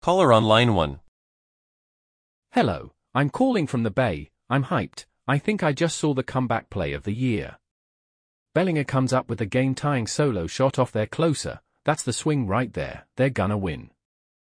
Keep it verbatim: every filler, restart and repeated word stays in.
Caller on line one. Hello, I'm calling from the Bay. I'm hyped. I think I just saw the comeback play of the year. Bellinger comes up with a game-tying solo shot off their closer. That's the swing right there. They're gonna win.